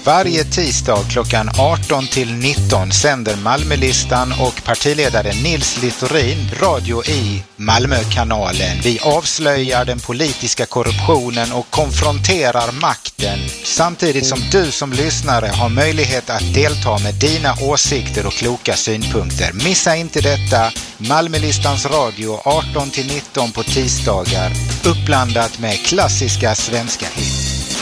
Varje tisdag klockan 18-19 sänder Malmölistan och partiledare Nils Littorin radio i Malmökanalen. Vi avslöjar den politiska korruptionen och konfronterar makten, samtidigt som du som lyssnare har möjlighet att delta med dina åsikter och kloka synpunkter. Missa inte detta. Malmölistans radio 18-19 på tisdagar, uppblandat med klassiska svenska hits.